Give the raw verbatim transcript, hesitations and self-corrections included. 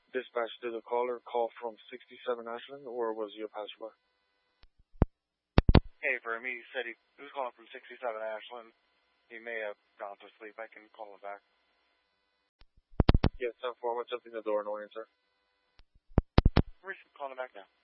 Dispatch, did the caller call from sixty-seven Ashland, or was he a passerby? Hey, for me, he said he, he was calling from sixty-seven Ashland. He may have gone to sleep. I can call him back. Yes, ten four, I'm attempting the door, no answer. We're calling him back now.